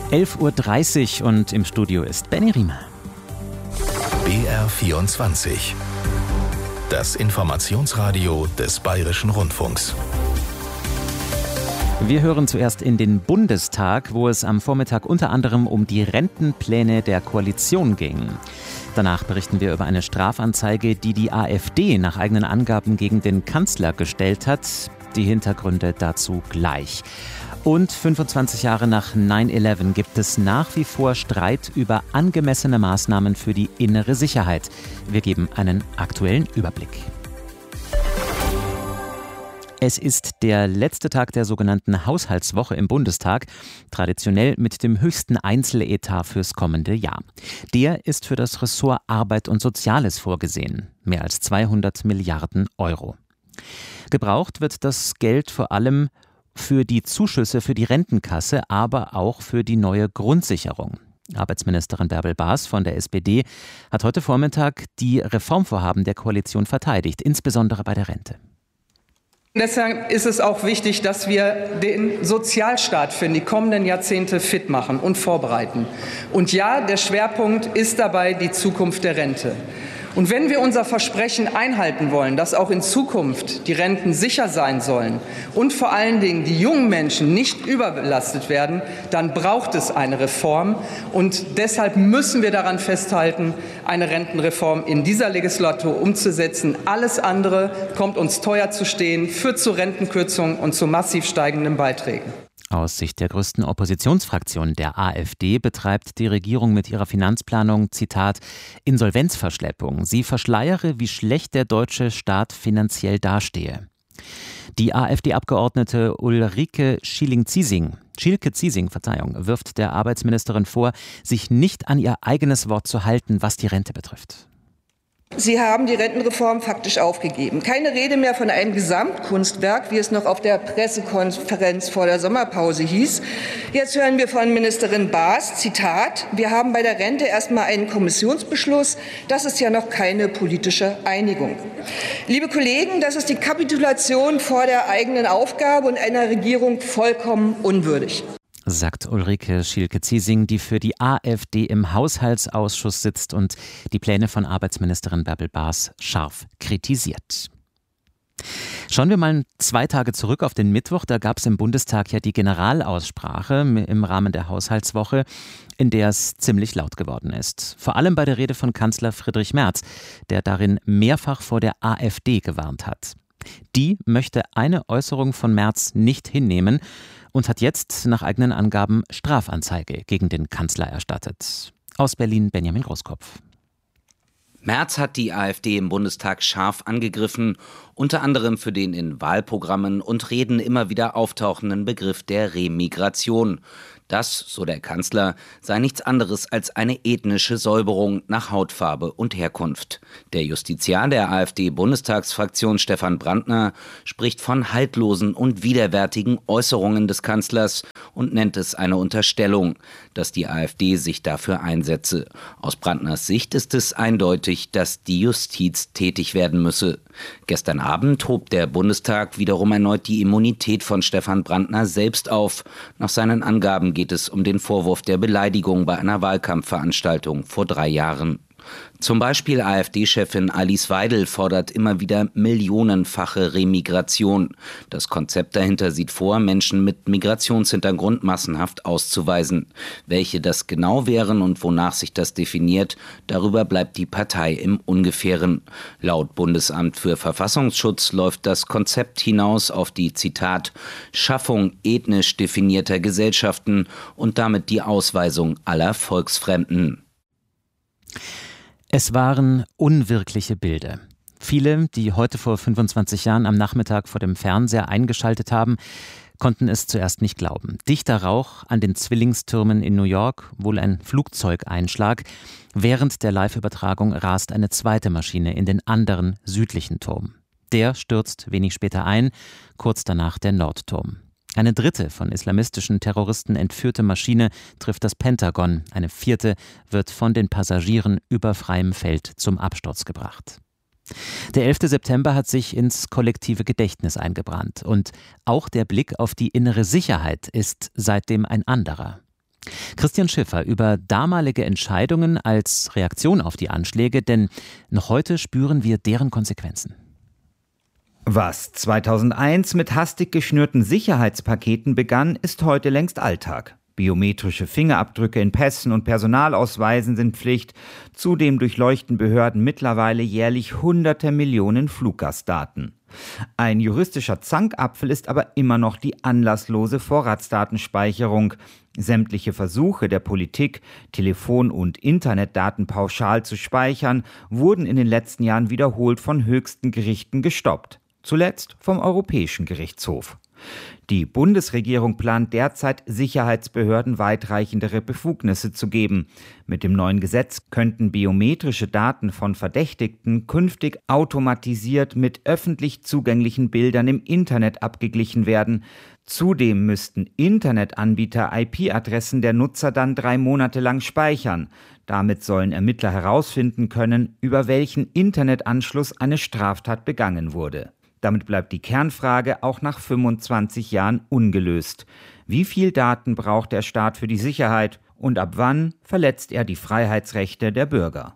11:30 Uhr und im Studio ist Benny Riemer. BR24. Das Informationsradio des Bayerischen Rundfunks. Wir hören zuerst in den Bundestag, wo es am Vormittag unter anderem um die Rentenpläne der Koalition ging. Danach berichten wir über eine Strafanzeige, die die AfD nach eigenen Angaben gegen den Kanzler gestellt hat. Die Hintergründe dazu gleich. Und 25 Jahre nach 9/11 gibt es nach wie vor Streit über angemessene Maßnahmen für die innere Sicherheit. Wir geben einen aktuellen Überblick. Es ist der letzte Tag der sogenannten Haushaltswoche im Bundestag, traditionell mit dem höchsten Einzeletat fürs kommende Jahr. Der ist für das Ressort Arbeit und Soziales vorgesehen, mehr als 200 Milliarden Euro. Gebraucht wird das Geld vor allem für die Zuschüsse für die Rentenkasse, aber auch für die neue Grundsicherung. Arbeitsministerin Bärbel Baas von der SPD hat heute Vormittag die Reformvorhaben der Koalition verteidigt, insbesondere bei der Rente. Deshalb ist es auch wichtig, dass wir den Sozialstaat für die kommenden Jahrzehnte fit machen und vorbereiten. Und ja, der Schwerpunkt ist dabei die Zukunft der Rente. Und wenn wir unser Versprechen einhalten wollen, dass auch in Zukunft die Renten sicher sein sollen und vor allen Dingen die jungen Menschen nicht überbelastet werden, dann braucht es eine Reform. Und deshalb müssen wir daran festhalten, eine Rentenreform in dieser Legislatur umzusetzen. Alles andere kommt uns teuer zu stehen, führt zu Rentenkürzungen und zu massiv steigenden Beiträgen. Aus Sicht der größten Oppositionsfraktion, der AfD, betreibt die Regierung mit ihrer Finanzplanung, Zitat, Insolvenzverschleppung. Sie verschleiere, wie schlecht der deutsche Staat finanziell dastehe. Die AfD-Abgeordnete Ulrike Schielke-Ziesing, wirft der Arbeitsministerin vor, sich nicht an ihr eigenes Wort zu halten, was die Rente betrifft. Sie haben die Rentenreform faktisch aufgegeben. Keine Rede mehr von einem Gesamtkunstwerk, wie es noch auf der Pressekonferenz vor der Sommerpause hieß. Jetzt hören wir von Ministerin Baas, Zitat, wir haben bei der Rente erstmal einen Kommissionsbeschluss. Das ist ja noch keine politische Einigung. Liebe Kollegen, das ist die Kapitulation vor der eigenen Aufgabe und einer Regierung vollkommen unwürdig, sagt Ulrike Schielke-Ziesing, die für die AfD im Haushaltsausschuss sitzt und die Pläne von Arbeitsministerin Bärbel Baas scharf kritisiert. Schauen wir mal 2 Tage zurück auf den Mittwoch. Da gab es im Bundestag ja die Generalaussprache im Rahmen der Haushaltswoche, in der es ziemlich laut geworden ist. Vor allem bei der Rede von Kanzler Friedrich Merz, der darin mehrfach vor der AfD gewarnt hat. Die möchte eine Äußerung von Merz nicht hinnehmen und hat jetzt nach eigenen Angaben Strafanzeige gegen den Kanzler erstattet. Aus Berlin Benjamin Großkopf. Merz hat die AfD im Bundestag scharf angegriffen, unter anderem für den in Wahlprogrammen und Reden immer wieder auftauchenden Begriff der Remigration. Das, so der Kanzler, sei nichts anderes als eine ethnische Säuberung nach Hautfarbe und Herkunft. Der Justiziar der AfD-Bundestagsfraktion Stefan Brandner spricht von haltlosen und widerwärtigen Äußerungen des Kanzlers und nennt es eine Unterstellung, dass die AfD sich dafür einsetze. Aus Brandners Sicht ist es eindeutig, dass die Justiz tätig werden müsse. Gestern Abend hob der Bundestag wiederum erneut die Immunität von Stefan Brandner selbst auf. Nach seinen Angaben geht es um den Vorwurf der Beleidigung bei einer Wahlkampfveranstaltung vor 3 Jahren. Zum Beispiel AfD-Chefin Alice Weidel fordert immer wieder millionenfache Remigration. Das Konzept dahinter sieht vor, Menschen mit Migrationshintergrund massenhaft auszuweisen. Welche das genau wären und wonach sich das definiert, darüber bleibt die Partei im Ungefähren. Laut Bundesamt für Verfassungsschutz läuft das Konzept hinaus auf die, Zitat, Schaffung ethnisch definierter Gesellschaften und damit die Ausweisung aller Volksfremden. Es waren unwirkliche Bilder. Viele, die heute vor 25 Jahren am Nachmittag vor dem Fernseher eingeschaltet haben, konnten es zuerst nicht glauben. Dichter Rauch an den Zwillingstürmen in New York, wohl ein Flugzeugeinschlag. Während der Live-Übertragung rast eine zweite Maschine in den anderen südlichen Turm. Der stürzt wenig später ein, kurz danach der Nordturm. Eine dritte von islamistischen Terroristen entführte Maschine trifft das Pentagon. Eine vierte wird von den Passagieren über freiem Feld zum Absturz gebracht. Der 11. September hat sich ins kollektive Gedächtnis eingebrannt. Und auch der Blick auf die innere Sicherheit ist seitdem ein anderer. Christian Schiffer über damalige Entscheidungen als Reaktion auf die Anschläge, denn noch heute spüren wir deren Konsequenzen. Was 2001 mit hastig geschnürten Sicherheitspaketen begann, ist heute längst Alltag. Biometrische Fingerabdrücke in Pässen und Personalausweisen sind Pflicht. Zudem durchleuchten Behörden mittlerweile jährlich hunderte Millionen Fluggastdaten. Ein juristischer Zankapfel ist aber immer noch die anlasslose Vorratsdatenspeicherung. Sämtliche Versuche der Politik, Telefon- und Internetdaten pauschal zu speichern, wurden in den letzten Jahren wiederholt von höchsten Gerichten gestoppt. Zuletzt vom Europäischen Gerichtshof. Die Bundesregierung plant derzeit, Sicherheitsbehörden weitreichendere Befugnisse zu geben. Mit dem neuen Gesetz könnten biometrische Daten von Verdächtigten künftig automatisiert mit öffentlich zugänglichen Bildern im Internet abgeglichen werden. Zudem müssten Internetanbieter IP-Adressen der Nutzer dann 3 Monate lang speichern. Damit sollen Ermittler herausfinden können, über welchen Internetanschluss eine Straftat begangen wurde. Damit bleibt die Kernfrage auch nach 25 Jahren ungelöst. Wie viel Daten braucht der Staat für die Sicherheit und ab wann verletzt er die Freiheitsrechte der Bürger?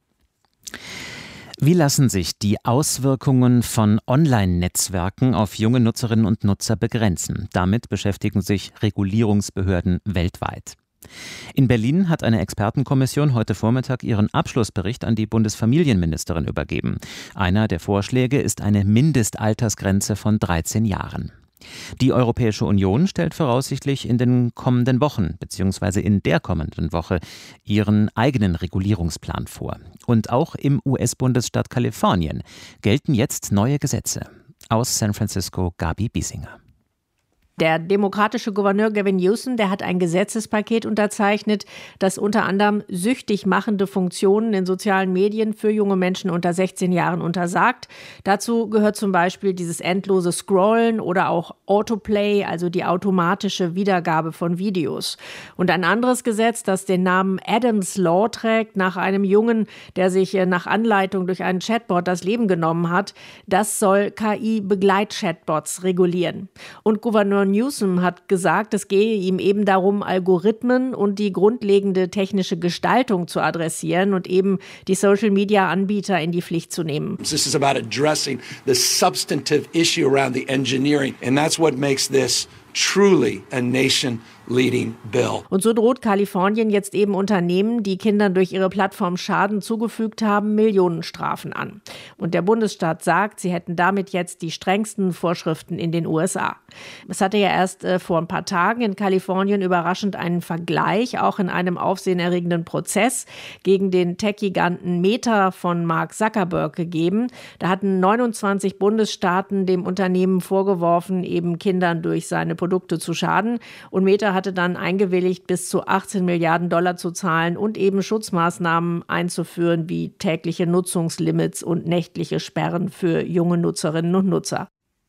Wie lassen sich die Auswirkungen von Online-Netzwerken auf junge Nutzerinnen und Nutzer begrenzen? Damit beschäftigen sich Regulierungsbehörden weltweit. In Berlin hat eine Expertenkommission heute Vormittag ihren Abschlussbericht an die Bundesfamilienministerin übergeben. Einer der Vorschläge ist eine Mindestaltersgrenze von 13 Jahren. Die Europäische Union stellt voraussichtlich in den kommenden Wochen bzw. in der kommenden Woche ihren eigenen Regulierungsplan vor. Und auch im US-Bundesstaat Kalifornien gelten jetzt neue Gesetze. Aus San Francisco, Gabi Biesinger. Der demokratische Gouverneur Gavin Newsom, der hat ein Gesetzespaket unterzeichnet, das unter anderem süchtig machende Funktionen in sozialen Medien für junge Menschen unter 16 Jahren untersagt. Dazu gehört zum Beispiel dieses endlose Scrollen oder auch Autoplay, also die automatische Wiedergabe von Videos. Und ein anderes Gesetz, das den Namen Adams Law trägt, nach einem Jungen, der sich nach Anleitung durch einen Chatbot das Leben genommen hat, das soll KI-Begleitchatbots regulieren. Und Gouverneur Newsom hat gesagt, es gehe ihm eben darum, Algorithmen und die grundlegende technische Gestaltung zu adressieren und eben die Social-Media-Anbieter in die Pflicht zu nehmen. This is about addressing the substantive issue around the engineering, and that's what makes this truly a nation-leading bill. Und so droht Kalifornien jetzt eben Unternehmen, die Kindern durch ihre Plattform Schaden zugefügt haben, Millionenstrafen an. Und der Bundesstaat sagt, sie hätten damit jetzt die strengsten Vorschriften in den USA. Es hatte ja erst vor ein paar Tagen in Kalifornien überraschend einen Vergleich, auch in einem aufsehenerregenden Prozess gegen den Tech-Giganten Meta von Mark Zuckerberg gegeben. Da hatten 29 Bundesstaaten dem Unternehmen vorgeworfen, eben Kindern durch seine Produkte zu schaden. Und Meta hatte dann eingewilligt, bis zu 18 Milliarden Dollar zu zahlen und eben Schutzmaßnahmen einzuführen, wie tägliche Nutzungslimits und nächtliche Sperren für junge Nutzerinnen und Nutzer.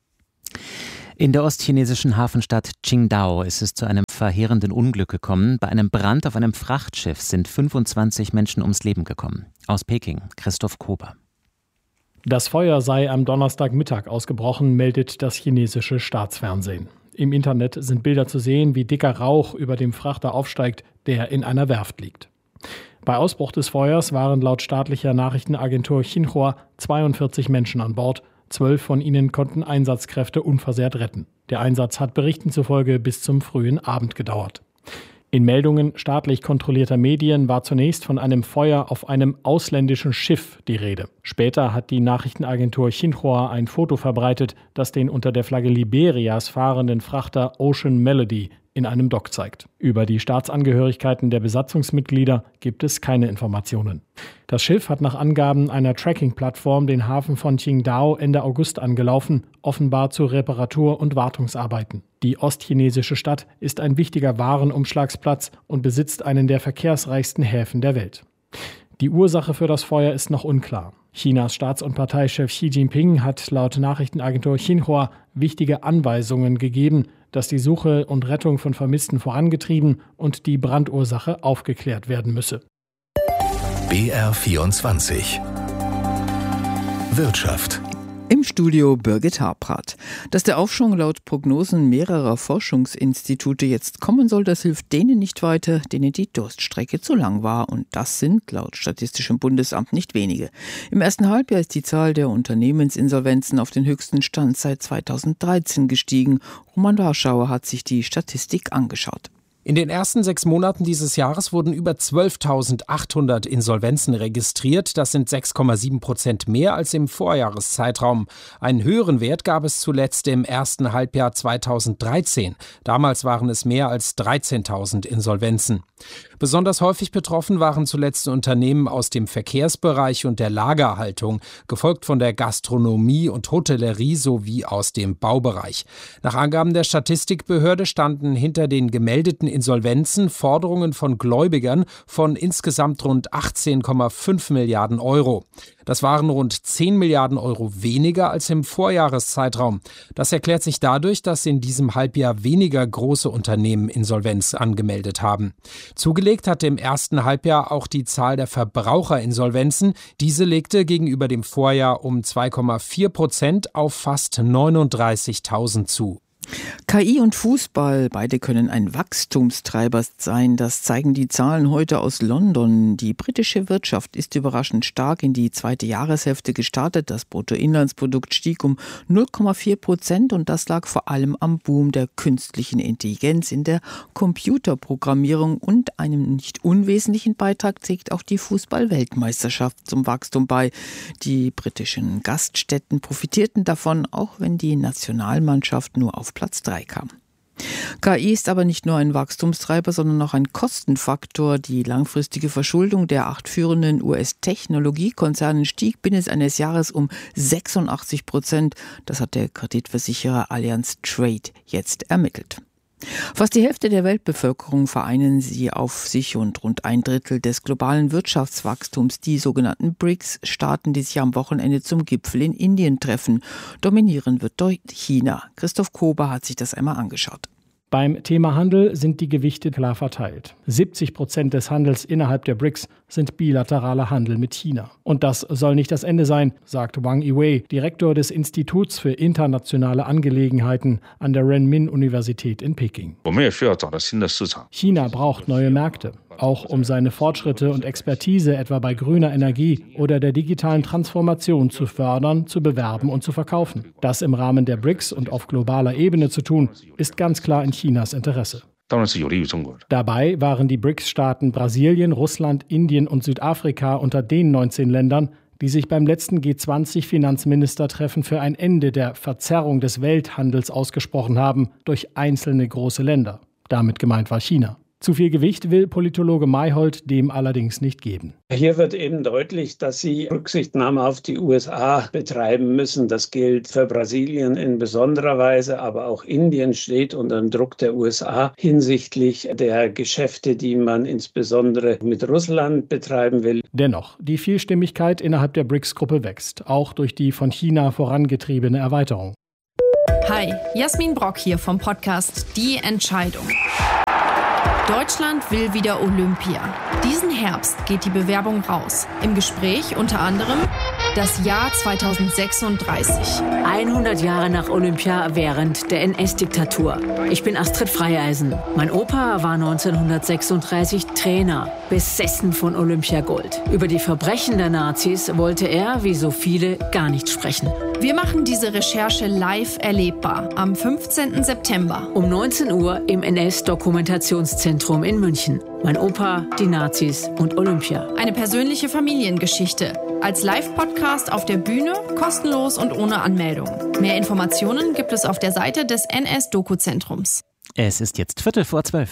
In der ostchinesischen Hafenstadt Qingdao ist es zu einem verheerenden Unglück gekommen. Bei einem Brand auf einem Frachtschiff sind 25 Menschen ums Leben gekommen. Aus Peking, Christoph Kober. Das Feuer sei am Donnerstagmittag ausgebrochen, meldet das chinesische Staatsfernsehen. Im Internet sind Bilder zu sehen, wie dicker Rauch über dem Frachter aufsteigt, der in einer Werft liegt. Bei Ausbruch des Feuers waren laut staatlicher Nachrichtenagentur Xinhua 42 Menschen an Bord. 12 von ihnen konnten Einsatzkräfte unversehrt retten. Der Einsatz hat Berichten zufolge bis zum frühen Abend gedauert. In Meldungen staatlich kontrollierter Medien war zunächst von einem Feuer auf einem ausländischen Schiff die Rede. Später hat die Nachrichtenagentur Xinhua ein Foto verbreitet, das den unter der Flagge Liberias fahrenden Frachter Ocean Melody in einem Dock zeigt. Über die Staatsangehörigkeiten der Besatzungsmitglieder gibt es keine Informationen. Das Schiff hat nach Angaben einer Tracking-Plattform den Hafen von Qingdao Ende August angelaufen, offenbar zu Reparatur- und Wartungsarbeiten. Die ostchinesische Stadt ist ein wichtiger Warenumschlagsplatz und besitzt einen der verkehrsreichsten Häfen der Welt. Die Ursache für das Feuer ist noch unklar. Chinas Staats- und Parteichef Xi Jinping hat laut Nachrichtenagentur Xinhua wichtige Anweisungen gegeben, dass die Suche und Rettung von Vermissten vorangetrieben und die Brandursache aufgeklärt werden müsse. BR24 Wirtschaft. Im Studio Birgit Habrath. Dass der Aufschwung laut Prognosen mehrerer Forschungsinstitute jetzt kommen soll, das hilft denen nicht weiter, denen die Durststrecke zu lang war. Und das sind laut Statistischem Bundesamt nicht wenige. Im ersten Halbjahr ist die Zahl der Unternehmensinsolvenzen auf den höchsten Stand seit 2013 gestiegen. Roman Warschauer hat sich die Statistik angeschaut. In den ersten 6 Monaten dieses Jahres wurden über 12.800 Insolvenzen registriert. Das sind 6,7% mehr als im Vorjahreszeitraum. Einen höheren Wert gab es zuletzt im ersten Halbjahr 2013. Damals waren es mehr als 13.000 Insolvenzen. Besonders häufig betroffen waren zuletzt Unternehmen aus dem Verkehrsbereich und der Lagerhaltung, gefolgt von der Gastronomie und Hotellerie sowie aus dem Baubereich. Nach Angaben der Statistikbehörde standen hinter den gemeldeten Insolvenzen Forderungen von Gläubigern von insgesamt rund 18,5 Milliarden Euro. Das waren rund 10 Milliarden Euro weniger als im Vorjahreszeitraum. Das erklärt sich dadurch, dass in diesem Halbjahr weniger große Unternehmen Insolvenz angemeldet haben. Zugelegt hatte im ersten Halbjahr auch die Zahl der Verbraucherinsolvenzen. Diese legte gegenüber dem Vorjahr um 2,4% auf fast 39.000 zu. KI und Fußball, beide können ein Wachstumstreiber sein. Das zeigen die Zahlen heute aus London. Die britische Wirtschaft ist überraschend stark in die zweite Jahreshälfte gestartet. Das Bruttoinlandsprodukt stieg um 0,4% und das lag vor allem am Boom der künstlichen Intelligenz in der Computerprogrammierung und einem nicht unwesentlichen Beitrag trägt auch die Fußball-Weltmeisterschaft zum Wachstum bei. Die britischen Gaststätten profitierten davon, auch wenn die Nationalmannschaft nur auf Platz 3 kam. KI ist aber nicht nur ein Wachstumstreiber, sondern auch ein Kostenfaktor. Die langfristige Verschuldung der 8 führenden US-Technologiekonzerne stieg binnen eines Jahres um 86%. Das hat der Kreditversicherer Allianz Trade jetzt ermittelt. Fast die Hälfte der Weltbevölkerung vereinen sie auf sich und rund 1/3 des globalen Wirtschaftswachstums, die sogenannten BRICS-Staaten, die sich am Wochenende zum Gipfel in Indien treffen. Dominieren wird durch China. Christoph Kober hat sich das einmal angeschaut. Beim Thema Handel sind die Gewichte klar verteilt. 70% des Handels innerhalb der BRICS sind bilateraler Handel mit China. Und das soll nicht das Ende sein, sagt Wang Yiwei, Direktor des Instituts für internationale Angelegenheiten an der Renmin-Universität in Peking. China braucht neue Märkte, auch um seine Fortschritte und Expertise etwa bei grüner Energie oder der digitalen Transformation zu fördern, zu bewerben und zu verkaufen. Das im Rahmen der BRICS und auf globaler Ebene zu tun, ist ganz klar in Chinas Interesse. Dabei waren die BRICS-Staaten Brasilien, Russland, Indien und Südafrika unter den 19 Ländern, die sich beim letzten G20-Finanzministertreffen für ein Ende der Verzerrung des Welthandels ausgesprochen haben durch einzelne große Länder. Damit gemeint war China. Zu viel Gewicht will Politologe Mayholt dem allerdings nicht geben. Hier wird eben deutlich, dass sie Rücksichtnahme auf die USA betreiben müssen. Das gilt für Brasilien in besonderer Weise, aber auch Indien steht unter dem Druck der USA hinsichtlich der Geschäfte, die man insbesondere mit Russland betreiben will. Dennoch, die Vielstimmigkeit innerhalb der BRICS-Gruppe wächst, auch durch die von China vorangetriebene Erweiterung. Hi, Jasmin Brock hier vom Podcast Die Entscheidung. Deutschland will wieder Olympia. Diesen Herbst geht die Bewerbung raus. Im Gespräch unter anderem das Jahr 2036. 100 Jahre nach Olympia während der NS-Diktatur. Ich bin Astrid Freieisen. Mein Opa war 1936 Trainer, besessen von Olympiagold. Über die Verbrechen der Nazis wollte er, wie so viele, gar nicht sprechen. Wir machen diese Recherche live erlebbar am 15. September. Um 19 Uhr im NS-Dokumentationszentrum in München. Mein Opa, die Nazis und Olympia. Eine persönliche Familiengeschichte. Als Live-Podcast auf der Bühne, kostenlos und ohne Anmeldung. Mehr Informationen gibt es auf der Seite des NS-Doku-Zentrums. Es ist jetzt 11:45.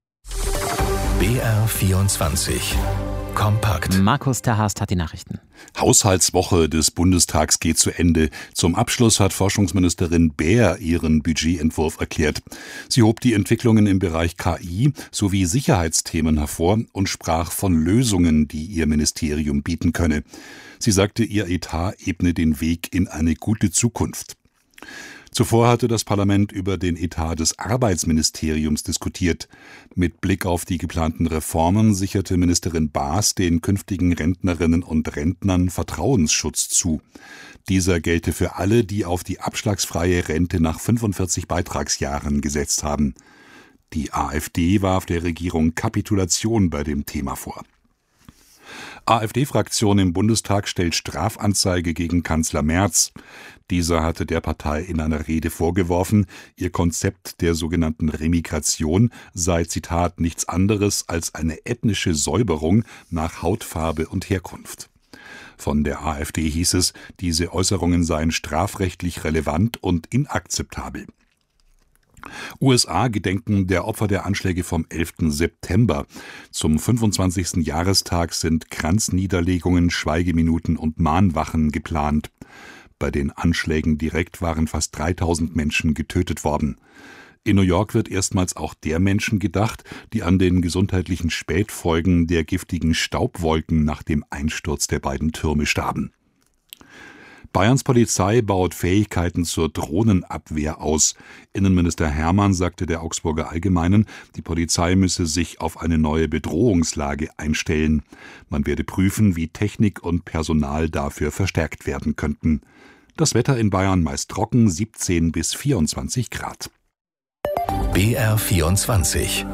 BR24 Kompakt. Markus Terhast hat die Nachrichten. Haushaltswoche des Bundestags geht zu Ende. Zum Abschluss hat Forschungsministerin Baer ihren Budgetentwurf erklärt. Sie hob die Entwicklungen im Bereich KI sowie Sicherheitsthemen hervor und sprach von Lösungen, die ihr Ministerium bieten könne. Sie sagte, ihr Etat ebne den Weg in eine gute Zukunft. Zuvor hatte das Parlament über den Etat des Arbeitsministeriums diskutiert. Mit Blick auf die geplanten Reformen sicherte Ministerin Baas den künftigen Rentnerinnen und Rentnern Vertrauensschutz zu. Dieser gelte für alle, die auf die abschlagsfreie Rente nach 45 Beitragsjahren gesetzt haben. Die AfD warf der Regierung Kapitulation bei dem Thema vor. AfD-Fraktion im Bundestag stellt Strafanzeige gegen Kanzler Merz. Dieser hatte der Partei in einer Rede vorgeworfen, ihr Konzept der sogenannten Remigration sei, Zitat, nichts anderes als eine ethnische Säuberung nach Hautfarbe und Herkunft. Von der AfD hieß es, diese Äußerungen seien strafrechtlich relevant und inakzeptabel. USA gedenken der Opfer der Anschläge vom 11. September. Zum 25. Jahrestag sind Kranzniederlegungen, Schweigeminuten und Mahnwachen geplant. Bei den Anschlägen direkt waren fast 3000 Menschen getötet worden. In New York wird erstmals auch der Menschen gedacht, die an den gesundheitlichen Spätfolgen der giftigen Staubwolken nach dem Einsturz der beiden Türme starben. Bayerns Polizei baut Fähigkeiten zur Drohnenabwehr aus. Innenminister Hermann sagte der Augsburger Allgemeinen, die Polizei müsse sich auf eine neue Bedrohungslage einstellen. Man werde prüfen, wie Technik und Personal dafür verstärkt werden könnten. Das Wetter in Bayern meist trocken, 17 bis 24 Grad. BR24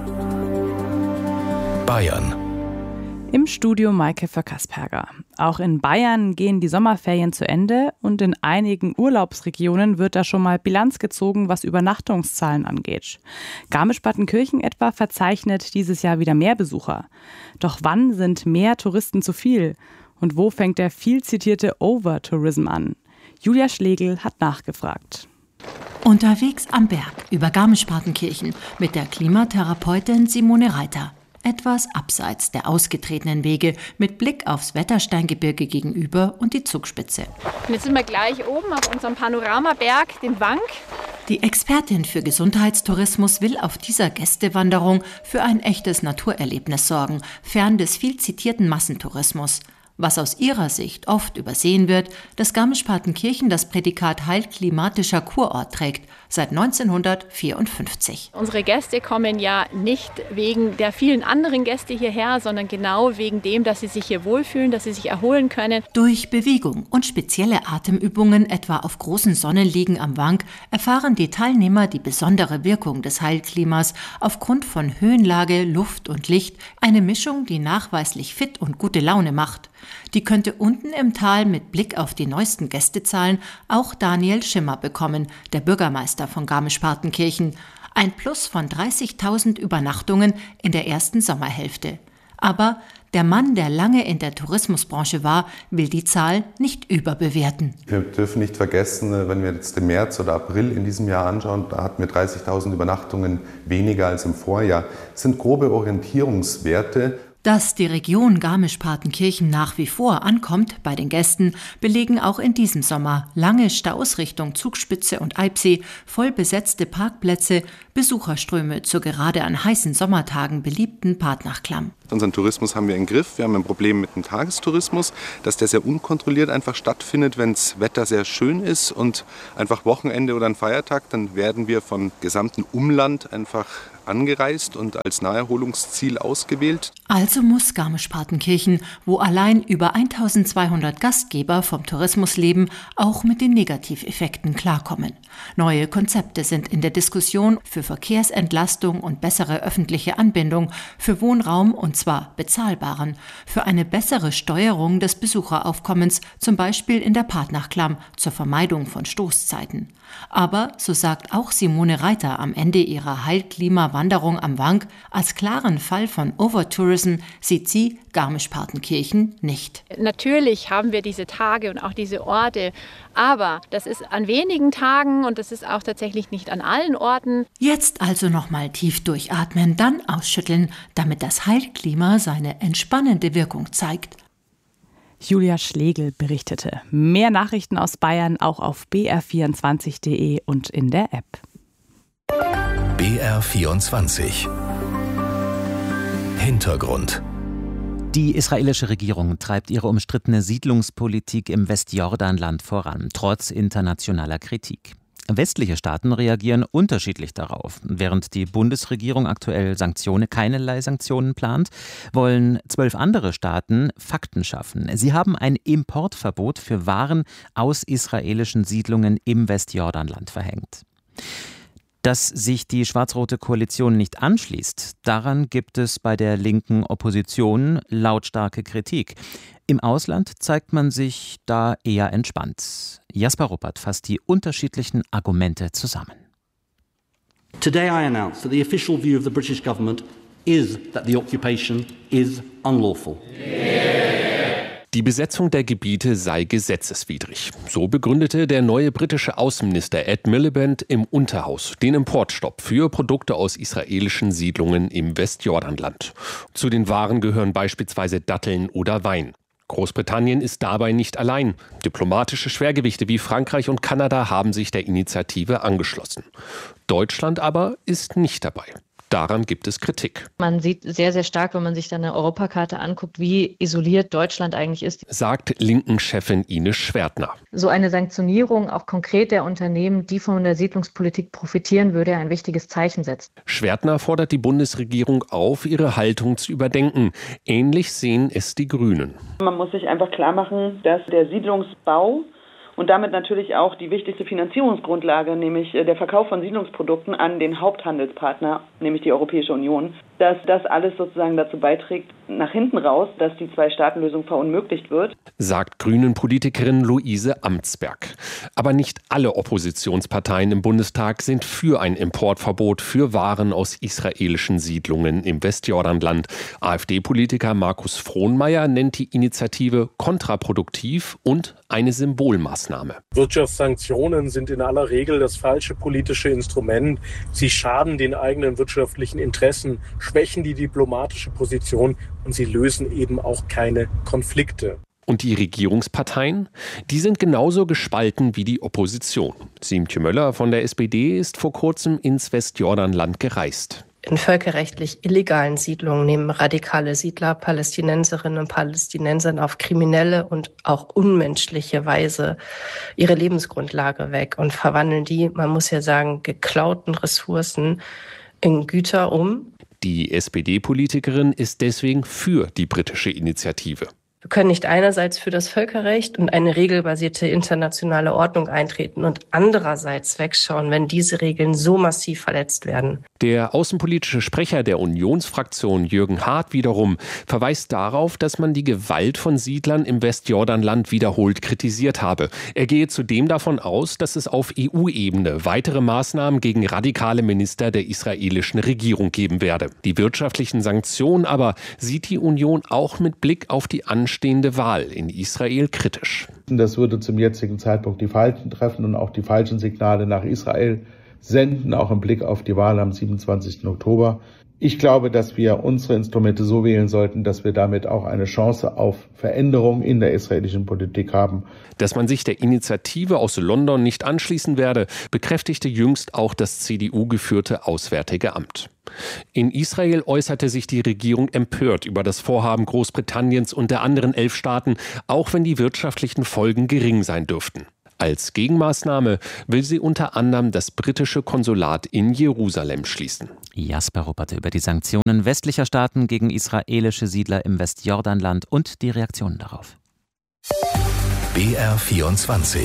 Bayern. Im Studio Maike Verkasperger. Auch in Bayern gehen die Sommerferien zu Ende und in einigen Urlaubsregionen wird da schon mal Bilanz gezogen, was Übernachtungszahlen angeht. Garmisch-Partenkirchen etwa verzeichnet dieses Jahr wieder mehr Besucher. Doch wann sind mehr Touristen zu viel? Und wo fängt der viel zitierte Overtourism an? Julia Schlegel hat nachgefragt. Unterwegs am Berg über Garmisch-Partenkirchen mit der Klimatherapeutin Simone Reiter. Etwas abseits der ausgetretenen Wege mit Blick aufs Wettersteingebirge gegenüber und die Zugspitze. Und jetzt sind wir gleich oben auf unserem Panoramaberg, den Wank. Die Expertin für Gesundheitstourismus will auf dieser Gästewanderung für ein echtes Naturerlebnis sorgen, fern des viel zitierten Massentourismus. Was aus ihrer Sicht oft übersehen wird, dass Garmisch-Partenkirchen das Prädikat heilklimatischer Kurort trägt, seit 1954. Unsere Gäste kommen ja nicht wegen der vielen anderen Gäste hierher, sondern genau wegen dem, dass sie sich hier wohlfühlen, dass sie sich erholen können. Durch Bewegung und spezielle Atemübungen, etwa auf großen Sonnenliegen am Wank, erfahren die Teilnehmer die besondere Wirkung des Heilklimas aufgrund von Höhenlage, Luft und Licht, eine Mischung, die nachweislich fit und gute Laune macht. Die könnte unten im Tal mit Blick auf die neuesten Gästezahlen auch Daniel Schimmer bekommen, der Bürgermeister von Garmisch-Partenkirchen. Ein Plus von 30.000 Übernachtungen in der ersten Sommerhälfte. Aber der Mann, der lange in der Tourismusbranche war, will die Zahl nicht überbewerten. Wir dürfen nicht vergessen, wenn wir jetzt den März oder April in diesem Jahr anschauen, da hatten wir 30.000 Übernachtungen weniger als im Vorjahr. Das sind grobe Orientierungswerte. Dass die Region Garmisch-Partenkirchen nach wie vor ankommt bei den Gästen, belegen auch in diesem Sommer lange Staus Richtung Zugspitze und Eibsee, voll besetzte Parkplätze, Besucherströme zur gerade an heißen Sommertagen beliebten Partnachklamm. Unseren Tourismus haben wir im Griff. Wir haben ein Problem mit dem Tagestourismus, dass der sehr unkontrolliert einfach stattfindet, wenn das Wetter sehr schön ist und einfach Wochenende oder ein Feiertag, dann werden wir vom gesamten Umland einfach angereist und als Naherholungsziel ausgewählt. Also muss Garmisch-Partenkirchen, wo allein über 1200 Gastgeber vom Tourismus leben, auch mit den Negativeffekten klarkommen. Neue Konzepte sind in der Diskussion für Verkehrsentlastung und bessere öffentliche Anbindung, für Wohnraum und zwar bezahlbaren, für eine bessere Steuerung des Besucheraufkommens, zum Beispiel in der Partnachklamm zur Vermeidung von Stoßzeiten. Aber, so sagt auch Simone Reiter am Ende ihrer Heilklima-Wanderung am Wank, als klaren Fall von Overtourism sieht sie Garmisch-Partenkirchen nicht. Natürlich haben wir diese Tage und auch diese Orte, aber das ist an wenigen Tagen und das ist auch tatsächlich nicht an allen Orten. Jetzt also nochmal tief durchatmen, dann ausschütteln, damit das Heilklima seine entspannende Wirkung zeigt. Julia Schlegel berichtete. Mehr Nachrichten aus Bayern auch auf br24.de und in der App. BR24 Hintergrund. Die israelische Regierung treibt ihre umstrittene Siedlungspolitik im Westjordanland voran, trotz internationaler Kritik. Westliche Staaten reagieren unterschiedlich darauf. Während die Bundesregierung aktuell keinerlei Sanktionen plant, wollen 12 andere Staaten Fakten schaffen. Sie haben ein Importverbot für Waren aus israelischen Siedlungen im Westjordanland verhängt. Dass sich die schwarz-rote Koalition nicht anschließt, daran gibt es bei der linken Opposition lautstarke Kritik. Im Ausland zeigt man sich da eher entspannt. Jasper Ruppert fasst die unterschiedlichen Argumente zusammen. Today I announce that the official view of the British government is that the occupation is unlawful. Die Besetzung der Gebiete sei gesetzeswidrig. So begründete der neue britische Außenminister Ed Miliband im Unterhaus den Importstopp für Produkte aus israelischen Siedlungen im Westjordanland. Zu den Waren gehören beispielsweise Datteln oder Wein. Großbritannien ist dabei nicht allein. Diplomatische Schwergewichte wie Frankreich und Kanada haben sich der Initiative angeschlossen. Deutschland aber ist nicht dabei. Daran gibt es Kritik. Man sieht sehr, sehr stark, wenn man sich dann eine Europakarte anguckt, wie isoliert Deutschland eigentlich ist. Sagt Linken-Chefin Ines Schwertner. So eine Sanktionierung auch konkret der Unternehmen, die von der Siedlungspolitik profitieren, würde ein wichtiges Zeichen setzen. Schwertner fordert die Bundesregierung auf, ihre Haltung zu überdenken. Ähnlich sehen es die Grünen. Man muss sich einfach klar machen, dass der Siedlungsbau und damit natürlich auch die wichtigste Finanzierungsgrundlage, nämlich der Verkauf von Siedlungsprodukten an den Haupthandelspartner, nämlich die Europäische Union, dass das alles sozusagen dazu beiträgt, nach hinten raus, dass die Zwei-Staaten-Lösung verunmöglicht wird. Sagt Grünen-Politikerin Luise Amtsberg. Aber nicht alle Oppositionsparteien im Bundestag sind für ein Importverbot für Waren aus israelischen Siedlungen im Westjordanland. AfD-Politiker Markus Frohnmeier nennt die Initiative kontraproduktiv und eine Symbolmaßnahme. Wirtschaftssanktionen sind in aller Regel das falsche politische Instrument. Sie schaden den eigenen wirtschaftlichen Interessen, schwächen die diplomatische Position und sie lösen eben auch keine Konflikte. Und die Regierungsparteien? Die sind genauso gespalten wie die Opposition. Siemtje Möller von der SPD ist vor kurzem ins Westjordanland gereist. In völkerrechtlich illegalen Siedlungen nehmen radikale Siedler Palästinenserinnen und Palästinensern auf kriminelle und auch unmenschliche Weise ihre Lebensgrundlage weg und verwandeln die, man muss ja sagen, geklauten Ressourcen in Güter um. Die SPD-Politikerin ist deswegen für die britische Initiative. Wir können nicht einerseits für das Völkerrecht und eine regelbasierte internationale Ordnung eintreten und andererseits wegschauen, wenn diese Regeln so massiv verletzt werden. Der außenpolitische Sprecher der Unionsfraktion Jürgen Hart wiederum verweist darauf, dass man die Gewalt von Siedlern im Westjordanland wiederholt kritisiert habe. Er gehe zudem davon aus, dass es auf EU-Ebene weitere Maßnahmen gegen radikale Minister der israelischen Regierung geben werde. Die wirtschaftlichen Sanktionen aber sieht die Union auch mit Blick auf die anstehende Wahl in Israel kritisch. Das würde zum jetzigen Zeitpunkt die Falschen treffen und auch die falschen Signale nach Israel senden, auch im Blick auf die Wahl am 27. Oktober. Ich glaube, dass wir unsere Instrumente so wählen sollten, dass wir damit auch eine Chance auf Veränderung in der israelischen Politik haben. Dass man sich der Initiative aus London nicht anschließen werde, bekräftigte jüngst auch das CDU-geführte Auswärtige Amt. In Israel äußerte sich die Regierung empört über das Vorhaben Großbritanniens und der anderen 11 Staaten, auch wenn die wirtschaftlichen Folgen gering sein dürften. Als Gegenmaßnahme will sie unter anderem das britische Konsulat in Jerusalem schließen. Jasper Ruppert über die Sanktionen westlicher Staaten gegen israelische Siedler im Westjordanland und die Reaktionen darauf. BR24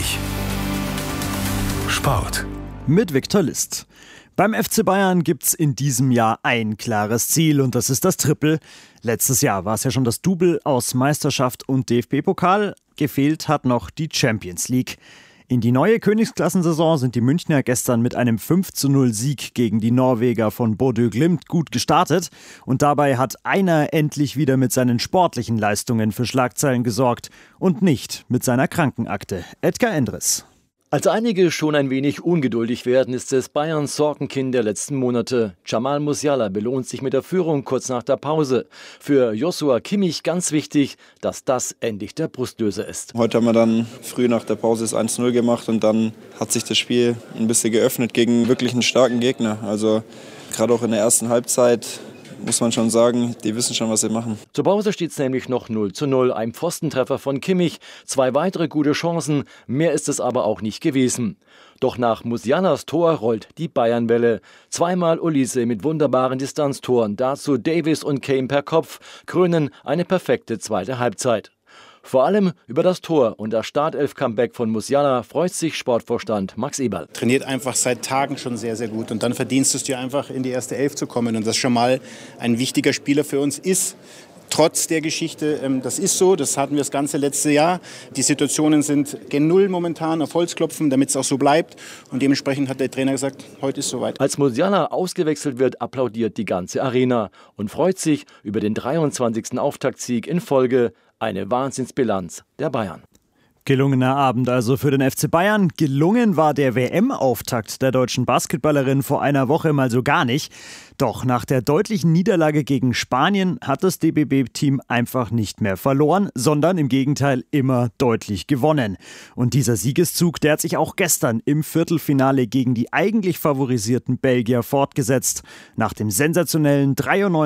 Sport mit Viktor List. Beim FC Bayern gibt's in diesem Jahr ein klares Ziel und das ist das Triple. Letztes Jahr war es ja schon das Double aus Meisterschaft und DFB-Pokal. Gefehlt hat noch die Champions League. In die neue Königsklassensaison sind die Münchner gestern mit einem 5:0-Sieg gegen die Norweger von Bodø Glimt gut gestartet. Und dabei hat einer endlich wieder mit seinen sportlichen Leistungen für Schlagzeilen gesorgt und nicht mit seiner Krankenakte. Edgar Endres. Als einige schon ein wenig ungeduldig werden, ist es Bayerns Sorgenkind der letzten Monate. Jamal Musiala belohnt sich mit der Führung kurz nach der Pause. Für Joshua Kimmich ganz wichtig, dass das endlich der Brustlöser ist. Heute haben wir dann früh nach der Pause das 1:0 gemacht und dann hat sich das Spiel ein bisschen geöffnet gegen wirklich einen starken Gegner. Also gerade auch in der ersten Halbzeit muss man schon sagen, die wissen schon, was sie machen. Zur Pause steht es nämlich noch 0:0. Ein Pfostentreffer von Kimmich, 2 weitere gute Chancen, mehr ist es aber auch nicht gewesen. Doch nach Musialas Tor rollt die Bayernwelle. 2-mal Olise mit wunderbaren Distanztoren, dazu Davis und Kane per Kopf, krönen eine perfekte zweite Halbzeit. Vor allem über das Tor und das Startelf-Comeback von Musiala freut sich Sportvorstand Max Eberl. Trainiert einfach seit Tagen schon sehr, sehr gut und dann verdienst du es dir einfach, in die erste Elf zu kommen und das schon mal ein wichtiger Spieler für uns ist. Trotz der Geschichte, das ist so, das hatten wir das ganze letzte Jahr. Die Situationen sind gen Null momentan, auf Holz klopfen, damit es auch so bleibt. Und dementsprechend hat der Trainer gesagt, heute ist soweit. Als Musiala ausgewechselt wird, applaudiert die ganze Arena und freut sich über den 23. Auftaktsieg in Folge. Eine Wahnsinnsbilanz der Bayern. Gelungener Abend also für den FC Bayern. Gelungen war der WM-Auftakt der deutschen Basketballerin vor einer Woche mal so gar nicht. Doch nach der deutlichen Niederlage gegen Spanien hat das DBB-Team einfach nicht mehr verloren, sondern im Gegenteil immer deutlich gewonnen. Und dieser Siegeszug, der hat sich auch gestern im Viertelfinale gegen die eigentlich favorisierten Belgier fortgesetzt. Nach dem sensationellen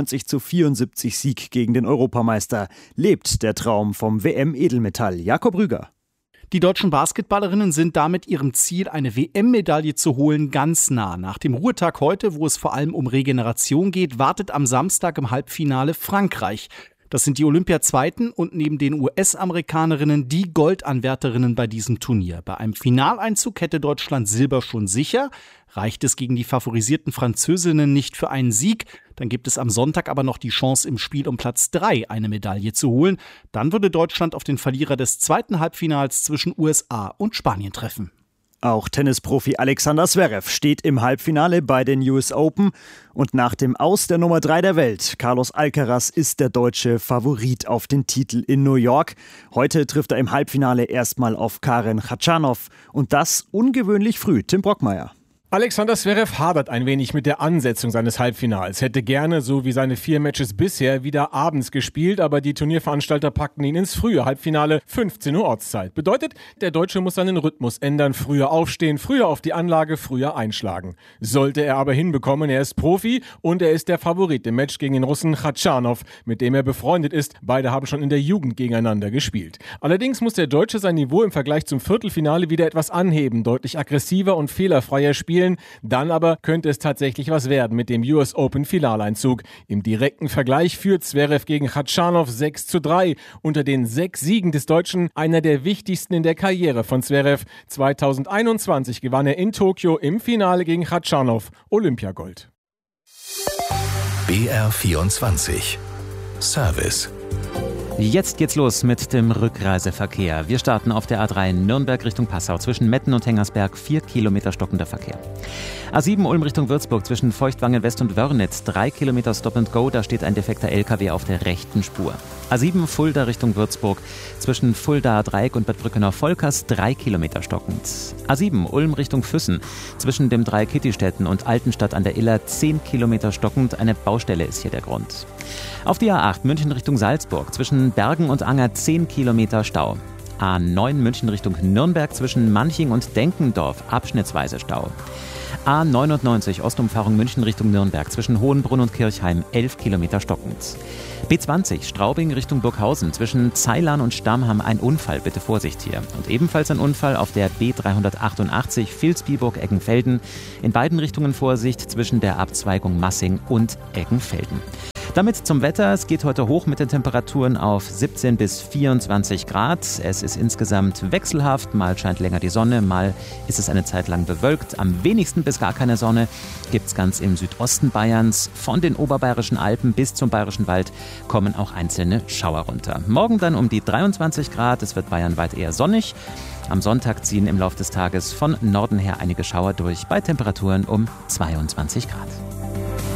93:74 Sieg gegen den Europameister lebt der Traum vom WM-Edelmetall. Jakob Rüger. Die deutschen Basketballerinnen sind damit ihrem Ziel, eine WM-Medaille zu holen, ganz nah. Nach dem Ruhetag heute, wo es vor allem um Regeneration geht, wartet am Samstag im Halbfinale Frankreich. Das sind die Olympiazweiten und neben den US-Amerikanerinnen die Goldanwärterinnen bei diesem Turnier. Bei einem Finaleinzug hätte Deutschland Silber schon sicher. Reicht es gegen die favorisierten Französinnen nicht für einen Sieg, dann gibt es am Sonntag aber noch die Chance, im Spiel um Platz 3 eine Medaille zu holen. Dann würde Deutschland auf den Verlierer des zweiten Halbfinals zwischen USA und Spanien treffen. Auch Tennisprofi Alexander Zverev steht im Halbfinale bei den US Open. Und nach dem Aus der Nummer 3 der Welt, Carlos Alcaraz, ist der deutsche Favorit auf den Titel in New York. Heute trifft er im Halbfinale erstmal auf Karen Khachanov. Und das ungewöhnlich früh. Tim Brockmeier. Alexander Zverev hadert ein wenig mit der Ansetzung seines Halbfinals. Hätte gerne, so wie seine 4 Matches bisher, wieder abends gespielt, aber die Turnierveranstalter packten ihn ins frühe Halbfinale, 15 Uhr Ortszeit. Bedeutet, der Deutsche muss seinen Rhythmus ändern, früher aufstehen, früher auf die Anlage, früher einschlagen. Sollte er aber hinbekommen, er ist Profi und er ist der Favorit im Match gegen den Russen Khachanov, mit dem er befreundet ist. Beide haben schon in der Jugend gegeneinander gespielt. Allerdings muss der Deutsche sein Niveau im Vergleich zum Viertelfinale wieder etwas anheben, deutlich aggressiver und fehlerfreier spielen. Dann aber könnte es tatsächlich was werden mit dem US Open Finaleinzug. Im direkten Vergleich führt Zverev gegen Khachanov 6:3. Unter den 6 Siegen des Deutschen einer der wichtigsten in der Karriere von Zverev. 2021 gewann er in Tokio im Finale gegen Khachanov Olympiagold. BR24 Service. Jetzt geht's los mit dem Rückreiseverkehr. Wir starten auf der A3 Nürnberg Richtung Passau. Zwischen Metten und Hengersberg 4 Kilometer stockender Verkehr. A7 Ulm Richtung Würzburg zwischen Feuchtwangen West und Wörnitz 3 Kilometer Stop and Go. Da steht ein defekter LKW auf der rechten Spur. A7 Fulda Richtung Würzburg zwischen Fuldaer Dreieck und Bad Brückener-Volkers 3 Kilometer stockend. A7 Ulm Richtung Füssen zwischen dem Dreieck Kittistätten und Altenstadt an der Iller 10 Kilometer stockend. Eine Baustelle ist hier der Grund. Auf die A8 München Richtung Salzburg zwischen Bergen und Anger 10 Kilometer Stau. A9 München Richtung Nürnberg zwischen Manching und Denkendorf abschnittsweise Stau. A99 Ostumfahrung München Richtung Nürnberg zwischen Hohenbrunn und Kirchheim 11 Kilometer stockend. B20 Straubing Richtung Burghausen zwischen Zeilan und Stammham ein Unfall, bitte Vorsicht hier. Und ebenfalls ein Unfall auf der B388 Vilsbiburg-Eggenfelden. In beiden Richtungen Vorsicht zwischen der Abzweigung Massing und Eggenfelden. Damit zum Wetter. Es geht heute hoch mit den Temperaturen auf 17 bis 24 Grad. Es ist insgesamt wechselhaft. Mal scheint länger die Sonne, mal ist es eine Zeit lang bewölkt. Am wenigsten bis gar keine Sonne gibt es ganz im Südosten Bayerns. Von den oberbayerischen Alpen bis zum Bayerischen Wald kommen auch einzelne Schauer runter. Morgen dann um die 23 Grad. Es wird bayernweit eher sonnig. Am Sonntag ziehen im Laufe des Tages von Norden her einige Schauer durch bei Temperaturen um 22 Grad.